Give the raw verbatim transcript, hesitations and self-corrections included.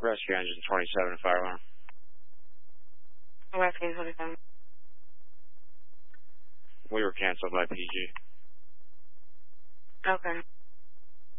Rescue engine twenty-seven, fire alarm. Rescue twenty-seven. We were canceled by P G. Okay.